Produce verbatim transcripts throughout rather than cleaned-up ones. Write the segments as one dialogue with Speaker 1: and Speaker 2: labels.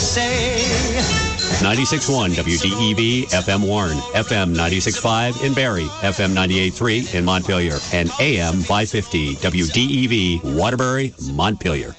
Speaker 1: say.
Speaker 2: ninety-six point one W D E V, F M Warren, F M ninety-six point five in Barrie, F M ninety-eight point three in Montpelier, and A M five fifty W D E V, Waterbury, Montpelier.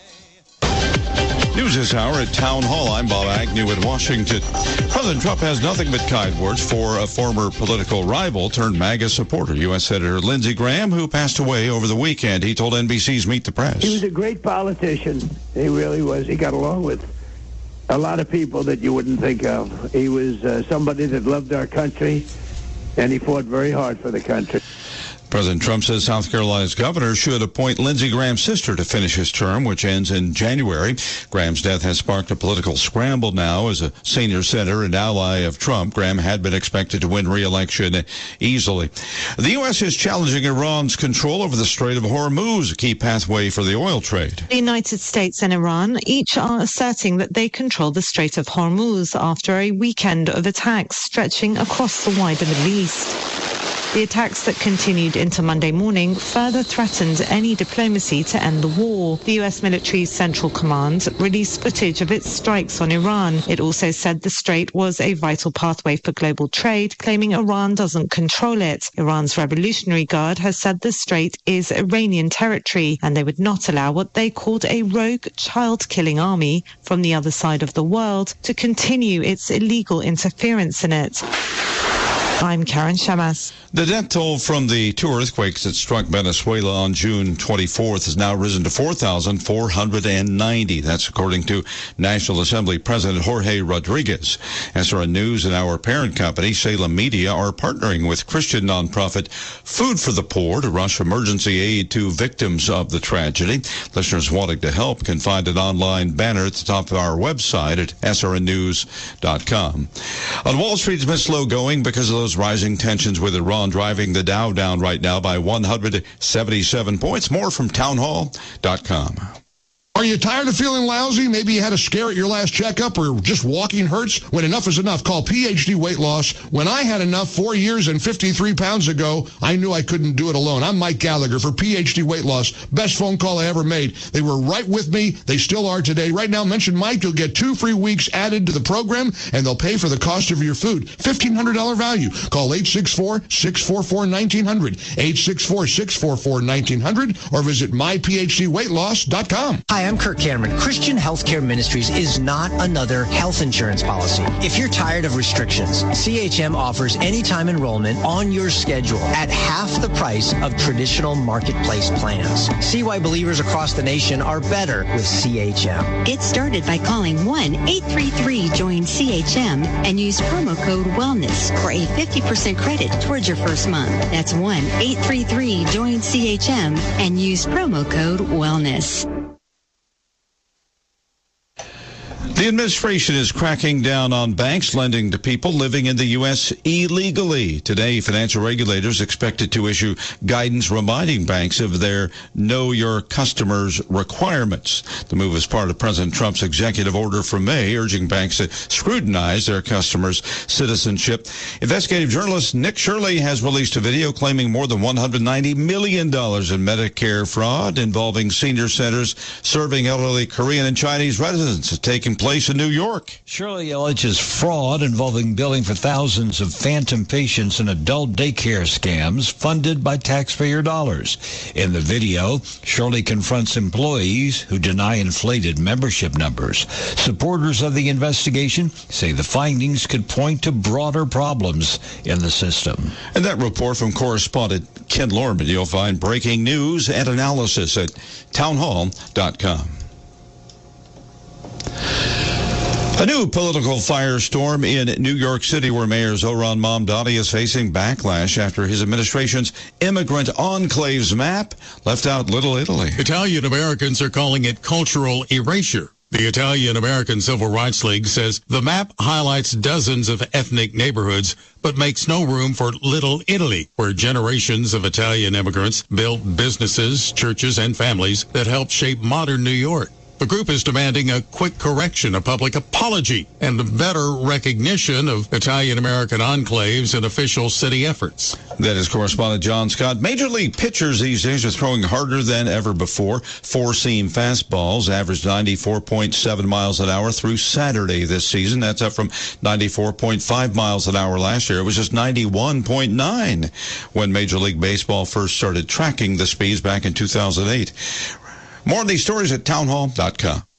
Speaker 3: News this hour at Town Hall. I'm Bob Agnew in Washington. President Trump has nothing but kind words for a former political rival turned MAGA supporter, U S Senator Lindsey Graham, who passed away over the weekend. He told N B C's Meet the Press.
Speaker 4: He was a great politician. He really was. He got along with a lot of people that you wouldn't think of. He was uh, somebody that loved our country, and he fought very hard for the country.
Speaker 3: President Trump says South Carolina's governor should appoint Lindsey Graham's sister to finish his term, which ends in January. Graham's death has sparked a political scramble now. As a senior senator and ally of Trump, Graham had been expected to win re-election easily. The U S is challenging Iran's control over the Strait of Hormuz, a key pathway for the oil trade.
Speaker 5: The United States and Iran each are asserting that they control the Strait of Hormuz after a weekend of attacks stretching across the wider Middle East. The attacks that continued into Monday morning further threatened any diplomacy to end the war. The U S military's Central Command released footage of its strikes on Iran. It also said the strait was a vital pathway for global trade, claiming Iran doesn't control it. Iran's Revolutionary Guard has said the strait is Iranian territory, and they would not allow what they called a rogue child-killing army from the other side of the world to continue its illegal interference in it. I'm Karen Shamas.
Speaker 3: The death toll from the two earthquakes that struck Venezuela on June twenty-fourth has now risen to four thousand four hundred ninety. That's according to National Assembly President Jorge Rodriguez. S R N News and our parent company, Salem Media, are partnering with Christian nonprofit Food for the Poor to rush emergency aid to victims of the tragedy. Listeners wanting to help can find an online banner at the top of our website at S R N news dot com. On Wall Street, it's been slow going because of those rising tensions with Iran, driving the Dow down right now by one hundred seventy-seven points. More from town hall dot com.
Speaker 6: Are you tired of feeling lousy? Maybe you had a scare at your last checkup, or just walking hurts? When enough is enough, call P H D Weight Loss. When I had enough four years and fifty-three pounds ago, I knew I couldn't do it alone. I'm Mike Gallagher for P H D Weight Loss. Best phone call I ever made. They were right with me. They still are today. Right now, mention Mike. You'll get two free weeks added to the program, and they'll pay for the cost of your food. fifteen hundred dollars value. Call eight six four, six four four, one nine zero zero, eight six four, six four four, one nine zero zero, or visit my P H D weight loss dot com.
Speaker 7: Hi, I'm Kirk Cameron. Christian Healthcare Ministries is not another health insurance policy. If you're tired of restrictions, C H M offers anytime enrollment on your schedule at half the price of traditional marketplace plans. See why believers across the nation are better with C H M.
Speaker 8: Get started by calling one eight three three join C H M and use promo code WELLNESS for a fifty percent credit towards your first month. That's one eight three three join C H M and use promo code WELLNESS.
Speaker 3: The administration is cracking down on banks lending to people living in the U S illegally. Today, financial regulators expected to issue guidance reminding banks of their Know Your Customers requirements. The move is part of President Trump's executive order from May, urging banks to scrutinize their customers' citizenship. Investigative journalist Nick Shirley has released a video claiming more than one hundred ninety million dollars in Medicare fraud involving senior centers serving elderly Korean and Chinese residents has taken place in New York.
Speaker 9: Shirley alleges fraud involving billing for thousands of phantom patients in adult daycare scams funded by taxpayer dollars. In the video, Shirley confronts employees who deny inflated membership numbers. Supporters of the investigation say the findings could point to broader problems in the system.
Speaker 3: And that report from correspondent Ken Lorman. You'll find breaking news and analysis at town hall dot com. A new political firestorm in New York City, where Mayor Zohran Mamdani is facing backlash after his administration's immigrant enclaves map left out Little Italy.
Speaker 10: Italian Americans are calling it cultural erasure. The Italian American Civil Rights League says the map highlights dozens of ethnic neighborhoods, but makes no room for Little Italy, where generations of Italian immigrants built businesses, churches, and families that helped shape modern New York. The group is demanding a quick correction, a public apology, and a better recognition of Italian-American enclaves in official city efforts.
Speaker 3: That is correspondent John Scott. Major League pitchers these days are throwing harder than ever before. Four-seam fastballs averaged ninety-four point seven miles an hour through Saturday this season. That's up from ninety-four point five miles an hour last year. It was just ninety-one point nine when Major League Baseball first started tracking the speeds back in two thousand eight. More of these stories at townhall dot com.